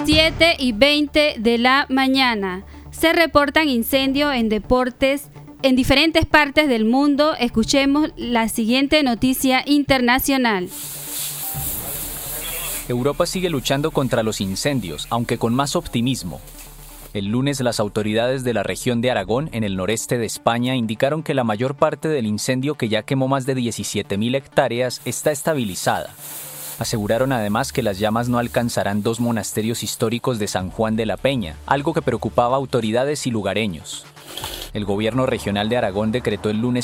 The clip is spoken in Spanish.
7:20 de la mañana. Se reportan incendios en deportes en diferentes partes del mundo. Escuchemos la siguiente noticia internacional. Europa sigue luchando contra los incendios, aunque con más optimismo. El lunes, las autoridades de la región de Aragón, en el noreste de España, indicaron que la mayor parte del incendio, que ya quemó más de 17.000 hectáreas, está estabilizada. Aseguraron además que las llamas no alcanzarán 2 monasterios históricos de San Juan de la Peña, algo que preocupaba a autoridades y lugareños. El gobierno regional de Aragón decretó el lunes